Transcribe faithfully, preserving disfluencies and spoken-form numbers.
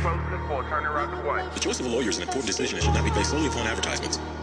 closest or turn around the way. The choice of a lawyer is an important decision and should not be based solely upon advertisements.